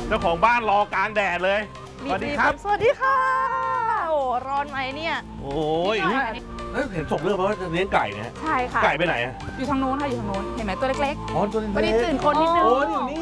เจ้าของบ้านรอกลางแดดเลยสวัสดีครับสวัสดีค่ะโอ้ร้อนไหมเนี่ยโอ้ยเห็นส่งเรื่องมาว่าจะเลี้ยงไก่นะฮะใช่ค่ะไก่ไปไหนอะอยู่ทางโน้นค่ะอยู่ทางโน้นเห็นไหมตัวเล็กอ๋อตัวนี้ๆวันนี้ตื่นคนนิดนึงโอ้ยอยู่นี่